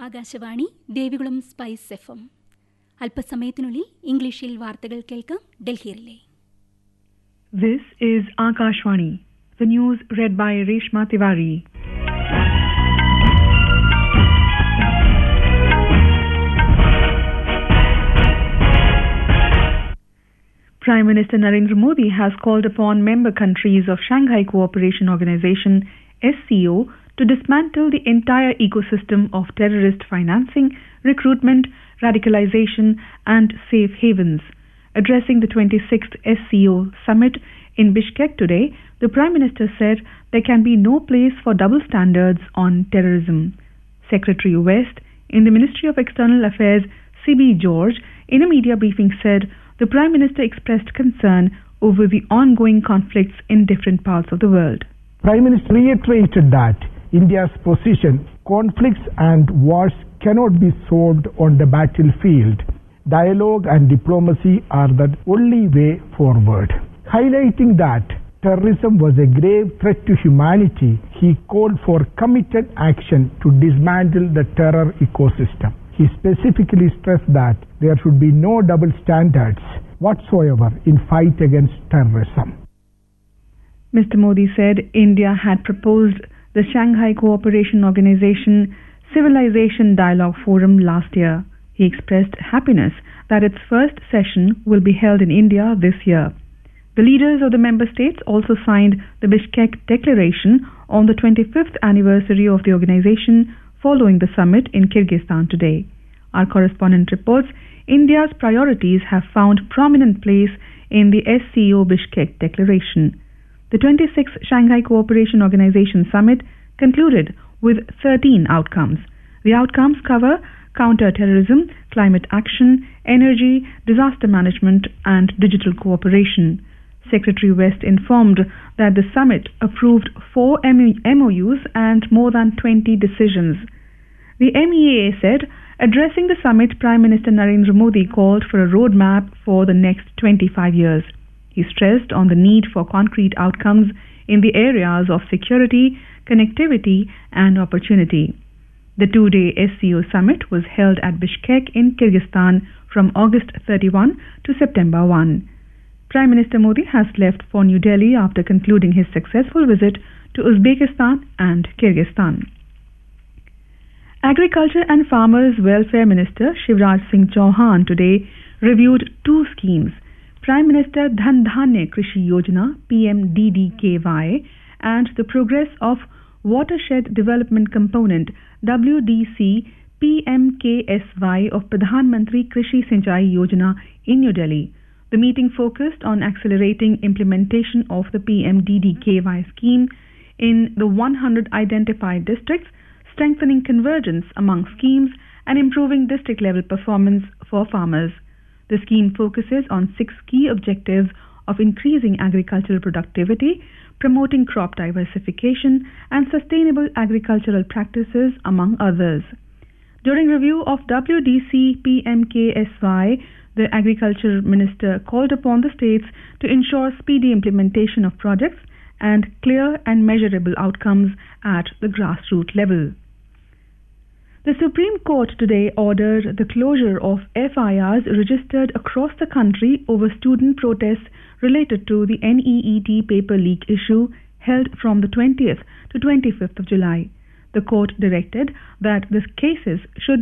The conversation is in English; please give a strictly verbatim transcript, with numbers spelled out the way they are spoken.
Akashvani Devikulam spice F M. അല്പസമയത്തിനുള്ളിൽ ഇംഗ്ലീഷിൽ വാർത്തകൾ കേൾക്കാം. ഡൽഹിയിലെ This is Akashvani. The news read by Reshma Tiwari. Prime Minister Narendra Modi has called upon member countries of Shanghai Cooperation Organization S C O to dismantle the entire ecosystem of terrorist financing, recruitment, radicalization and safe havens. Addressing the twenty-sixth S C O summit in Bishkek today, the Prime Minister said there can be no place for double standards on terrorism. Secretary West in the Ministry of External Affairs C B George in a media briefing said the Prime Minister expressed concern over the ongoing conflicts in different parts of the world. Prime Minister reiterated that India's position, conflicts and wars cannot be solved on the battlefield. Dialogue and diplomacy are the only way forward. Highlighting that terrorism was a grave threat to humanity, he called for committed action to dismantle the terror ecosystem. He specifically stressed that there should be no double standards whatsoever in fight against terrorism. Mister Modi said India had proposed the Shanghai Cooperation Organization Civilization Dialogue Forum last year. He expressed happiness that its first session will be held in India this year. The leaders of the member states also signed the Bishkek Declaration on the twenty-fifth anniversary of the organization following the summit in Kyrgyzstan today. Our correspondent reports India's priorities have found prominent place in the S C O Bishkek Declaration. The twenty-sixth Shanghai Cooperation Organization Summit concluded with thirteen outcomes. The outcomes cover counter-terrorism, climate action, energy, disaster management and digital cooperation. Secretary West informed that the summit approved four M O Us and more than twenty decisions. The M E A said, addressing the summit, Prime Minister Narendra Modi called for a roadmap for the next twenty-five years. He stressed on the need for concrete outcomes in the areas of security, connectivity and opportunity. The two-day S C O summit was held at Bishkek in Kyrgyzstan from August thirty-first to September first. Prime Minister Modi has left for New Delhi after concluding his successful visit to Uzbekistan and Kyrgyzstan. Agriculture and Farmers Welfare Minister Shivraj Singh Chauhan today reviewed two schemes, Prime Minister Dhan Dhanya Krishi Yojana P M D D K Y and the progress of Watershed Development Component W D C P M K S Y of Pradhan Mantri Krishi Sinchai Yojana in New Delhi. The meeting focused on accelerating implementation of the P M D D K Y scheme in the one hundred identified districts, strengthening convergence among schemes and improving district level performance for farmers. The scheme focuses on six key objectives of increasing agricultural productivity, promoting crop diversification and sustainable agricultural practices among others. During review of W D C P M K S Y, the Agriculture Minister called upon the states to ensure speedy implementation of projects and clear and measurable outcomes at the grassroots level. The Supreme Court today ordered the closure of F I Rs registered across the country over student protests related to the N E E T paper leak issue held from the twentieth to twenty-fifth of July. The court directed that the cases should